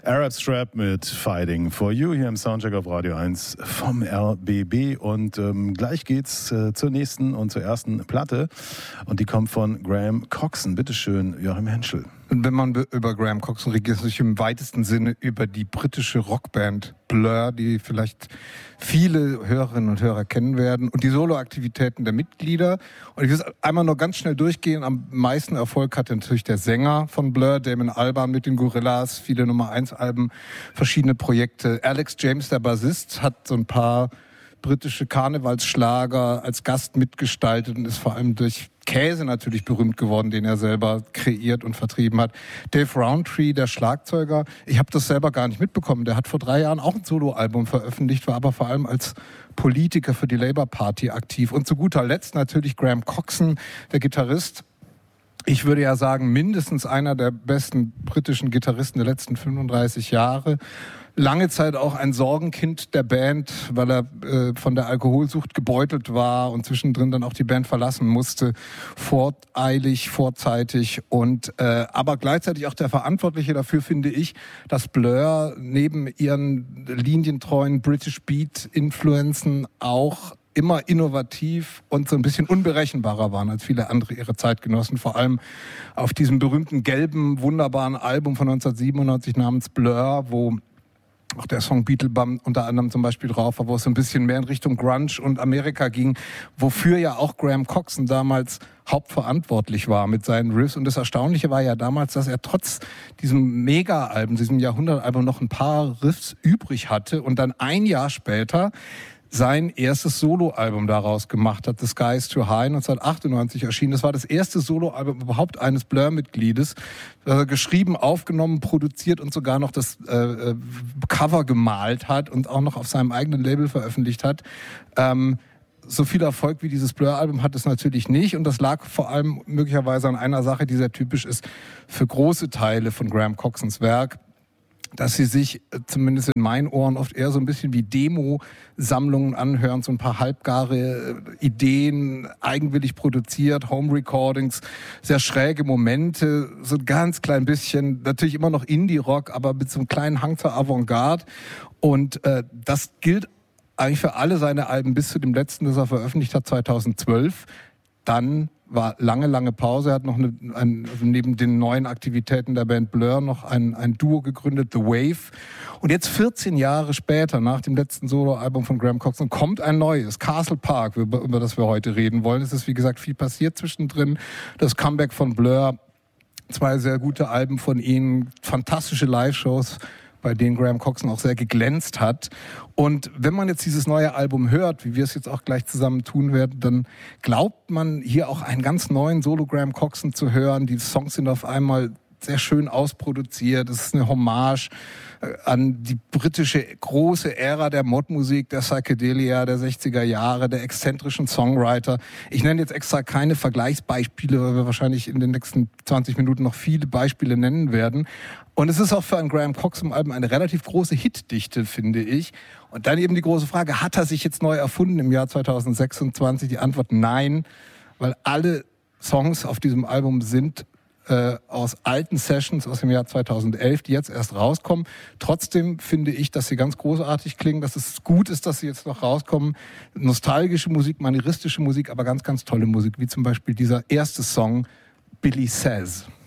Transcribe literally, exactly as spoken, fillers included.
Arab Strap mit Fighting for You hier im Soundcheck auf Radio eins vom R B B. Und ähm, gleich geht's äh, zur nächsten und zur ersten Platte. Und die kommt von Graham Coxon. Bitteschön, Joachim Henschel. Und wenn man über Graham Coxon redet, ist es sich im weitesten Sinne über die britische Rockband Blur, die vielleicht viele Hörerinnen und Hörer kennen werden, und die Soloaktivitäten der Mitglieder. Und ich will es einmal nur ganz schnell durchgehen. Am meisten Erfolg hatte natürlich der Sänger von Blur, Damon Albarn mit den Gorillaz, viele Nummer eins Alben, verschiedene Projekte. Alex James, der Bassist, hat so ein paar britische Karnevalsschlager als Gast mitgestaltet und ist vor allem durch Käse natürlich berühmt geworden, den er selber kreiert und vertrieben hat. Dave Rowntree, der Schlagzeuger, ich habe das selber gar nicht mitbekommen, der hat vor drei Jahren auch ein Soloalbum veröffentlicht, war aber vor allem als Politiker für die Labour Party aktiv. Und zu guter Letzt natürlich Graham Coxon, der Gitarrist. Ich würde ja sagen, mindestens einer der besten britischen Gitarristen der letzten fünfunddreißig Jahre. Lange Zeit auch ein Sorgenkind der Band, weil er äh, von der Alkoholsucht gebeutelt war und zwischendrin dann auch die Band verlassen musste, voreilig, vorzeitig, und äh, aber gleichzeitig auch der Verantwortliche dafür, finde ich, dass Blur neben ihren linientreuen British Beat-Influenzen auch immer innovativ und so ein bisschen unberechenbarer waren als viele andere ihrer Zeitgenossen. Vor allem auf diesem berühmten gelben, wunderbaren Album von neunzehnhundertsiebenundneunzig namens Blur, wo auch der Song Beetlebum unter anderem zum Beispiel drauf war, wo es so ein bisschen mehr in Richtung Grunge und Amerika ging, wofür ja auch Graham Coxon damals hauptverantwortlich war mit seinen Riffs. Und das Erstaunliche war ja damals, dass er trotz diesem Mega-Album, diesem Jahrhundert-Album, noch ein paar Riffs übrig hatte und dann ein Jahr später sein erstes Soloalbum daraus gemacht hat, The Sky is Too High, neunzehnhundertachtundneunzig erschienen. Das war das erste Soloalbum überhaupt eines Blur-Mitgliedes, das er geschrieben, aufgenommen, produziert und sogar noch das äh, Cover gemalt hat und auch noch auf seinem eigenen Label veröffentlicht hat. Ähm, so viel Erfolg wie dieses Blur-Album hat es natürlich nicht, und das lag vor allem möglicherweise an einer Sache, die sehr typisch ist für große Teile von Graham Coxons Werk, dass sie sich zumindest in meinen Ohren oft eher so ein bisschen wie Demo-Sammlungen anhören, so ein paar halbgare Ideen, eigenwillig produziert, Home-Recordings, sehr schräge Momente, so ein ganz klein bisschen, natürlich immer noch Indie-Rock, aber mit so einem kleinen Hang zur Avantgarde. Und äh, das gilt eigentlich für alle seine Alben bis zu dem letzten, das er veröffentlicht hat, zweitausendzwölf. Dann war lange, lange Pause. Er hat noch eine, ein, also neben den neuen Aktivitäten der Band Blur noch ein, ein Duo gegründet, The Wave. Und jetzt vierzehn Jahre später, nach dem letzten Soloalbum von Graham Coxon, kommt ein neues, Castle Park, über, über das wir heute reden wollen. Es ist, wie gesagt, viel passiert zwischendrin. Das Comeback von Blur, zwei sehr gute Alben von ihnen, fantastische Live-Shows, bei denen Graham Coxon auch sehr geglänzt hat. Und wenn man jetzt dieses neue Album hört, wie wir es jetzt auch gleich zusammen tun werden, dann glaubt man hier auch einen ganz neuen Solo Graham Coxon zu hören. Die Songs sind auf einmal sehr schön ausproduziert. Es ist eine Hommage an die britische große Ära der Modmusik, der Psychedelia der sechziger Jahre, der exzentrischen Songwriter. Ich nenne jetzt extra keine Vergleichsbeispiele, weil wir wahrscheinlich in den nächsten zwanzig Minuten noch viele Beispiele nennen werden. Und es ist auch für ein Graham Coxon-Album eine relativ große Hitdichte, finde ich. Und dann eben die große Frage, hat er sich jetzt neu erfunden im Jahr zweitausendsechsundzwanzig? Die Antwort nein, weil alle Songs auf diesem Album sind äh, aus alten Sessions aus dem Jahr zweitausendelf, die jetzt erst rauskommen. Trotzdem finde ich, dass sie ganz großartig klingen, dass es gut ist, dass sie jetzt noch rauskommen. Nostalgische Musik, manieristische Musik, aber ganz, ganz tolle Musik, wie zum Beispiel dieser erste Song, Billy Says.